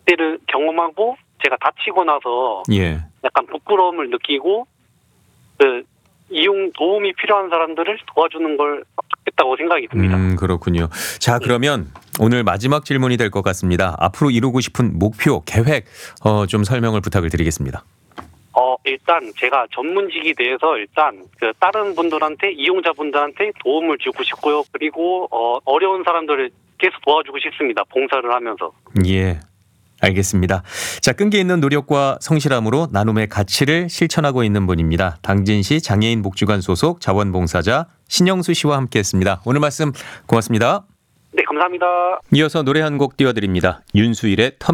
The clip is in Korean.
그때를 경험하고 제가 다치고 나서 예. 약간 부끄러움을 느끼고 그 이용 도움이 필요한 사람들을 도와주는 걸 하겠다고 생각이 듭니다. 그렇군요. 자, 그러면 오늘 마지막 질문이 될 것 같습니다. 앞으로 이루고 싶은 목표, 계획 좀 설명을 부탁을 드리겠습니다. 일단 제가 전문직이 돼서 일단 그 다른 분들한테 이용자분들한테 도움을 주고 싶고요. 그리고 어려운 사람들을 계속 도와주고 싶습니다. 봉사를 하면서. 예. 알겠습니다. 자, 끈기 있는 노력과 성실함으로 나눔의 가치를 실천하고 있는 분입니다. 당진시 장애인 복지관 소속 자원봉사자 신영수 씨와 함께했습니다. 오늘 말씀 고맙습니다. 네, 감사합니다. 이어서 노래 한 곡 띄워드립니다. 윤수일의